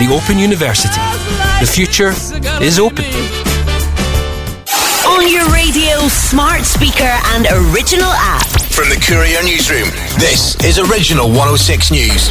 the Open University. The future is open. On your radio, smart speaker and original app. From the Courier Newsroom, this is Original 106 News.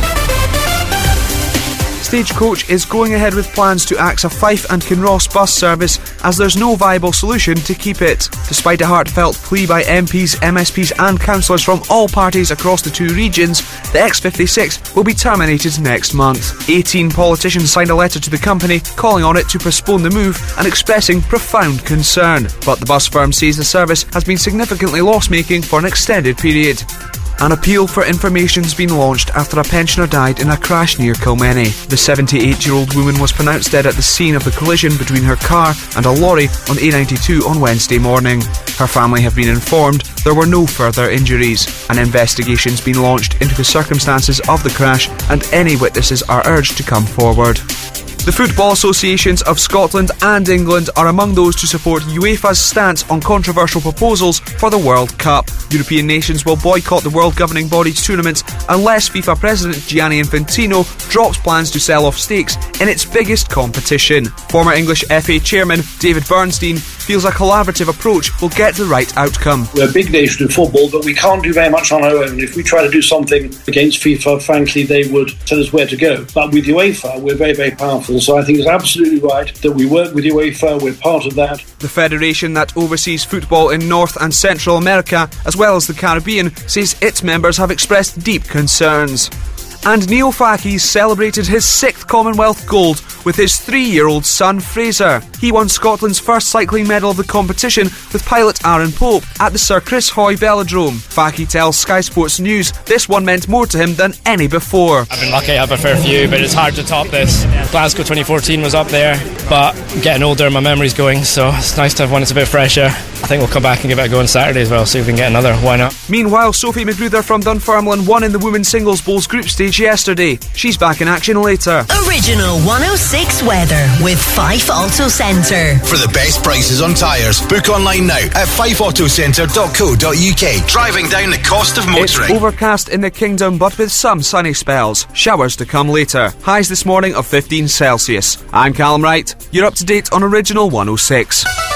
Stagecoach is going ahead with plans to axe a Fife and Kinross bus service as there's no viable solution to keep it. Despite a heartfelt plea by MPs, MSPs and councillors from all parties across the two regions, the X56 will be terminated next month. 18 politicians signed a letter to the company calling on it to postpone the move and expressing profound concern. But the bus firm says the service has been significantly loss-making for an extended period. An appeal for information has been launched after a pensioner died in a crash near Kilmeny. The 78-year-old woman was pronounced dead at the scene of the collision between her car and a lorry on A92 on Wednesday morning. Her family have been informed there were no further injuries. An investigation's been launched into the circumstances of the crash and any witnesses are urged to come forward. The Football Associations of Scotland and England are among those to support UEFA's stance on controversial proposals for the World Cup. European nations will boycott the world governing body's tournaments unless FIFA President Gianni Infantino drops plans to sell off stakes in its biggest competition. Former English FA chairman David Bernstein feels a collaborative approach will get the right outcome. We're a big nation in football, but we can't do very much on our own. If we try to do something against FIFA, frankly, they would tell us where to go. But with UEFA, we're very, very powerful. So I think it's absolutely right that we work with UEFA, we're part of that. The federation that oversees football in North and Central America, as well as the Caribbean, says its members have expressed deep concerns. And Neil Fackie celebrated his 6th Commonwealth gold with his 3-year-old son Fraser. He won Scotland's first cycling medal of the competition with pilot Aaron Pope at the Sir Chris Hoy Velodrome. Fackie tells Sky Sports News this one meant more to him than any before. I've been lucky, I have a fair few, but it's hard to top this. Glasgow 2014 was up there, but getting older, my memory's going, so it's nice to have one that's a bit fresher. I think we'll come back and give it a go on Saturday as well, see if we can get another. Why not? Meanwhile, Sophie Magruder from Dunfermline won in the Women's Singles Bowls group stage yesterday. She's back in action later. Original 106 weather with Fife Auto Centre. For the best prices on tyres, book online now at fifeautocentre.co.uk. Driving down the cost of motoring. It's overcast in the Kingdom, but with some sunny spells. Showers to come later. Highs this morning of 15 Celsius. I'm Callum Wright. You're up to date on Original 106.